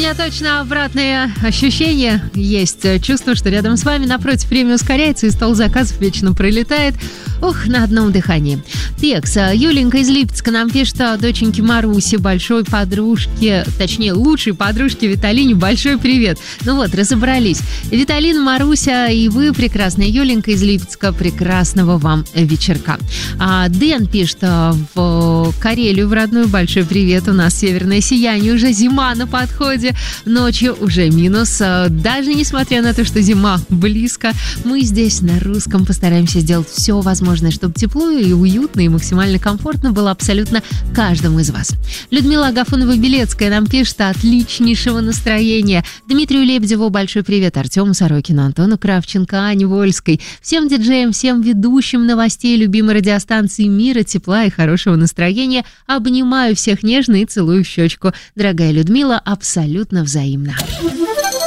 меня точно обратное ощущение есть. Чувство, что рядом с вами напротив время ускоряется, и стол заказов вечно пролетает. Ух, на одном дыхании. Текс. Юленька из Липецка нам пишет о доченьке Марусе, большой подружке, точнее, лучшей подружке Виталине. Большой привет. Ну вот, разобрались. Виталина, Маруся и вы, прекрасная Юленька из Липецка, прекрасного вам вечерка. Дэн пишет в Карелию, в родную, большой привет. У нас северное сияние, уже зима на подходе. Ночью уже минус. Даже несмотря на то, что зима близко, мы здесь на русском постараемся сделать все возможное, чтобы тепло и уютно и максимально комфортно было абсолютно каждому из вас. Людмила Агафонова-Белецкая нам пишет: отличнейшего настроения. Дмитрию Лебедеву большой привет, Артему Сорокину, Антону Кравченко, Ане Вольской, всем диджеям, всем ведущим новостей любимой радиостанции мира, тепла и хорошего настроения. Обнимаю всех нежно и целую в щечку. Дорогая Людмила, абсолютно взаимно.